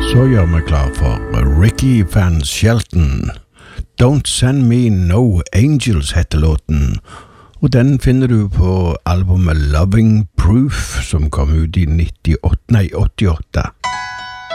Så gjør vi klar for Ricky Van Shelton. Don't Send Me No Angels heter låten, og den finner du på albumet Loving Proof, som kom ut i 88.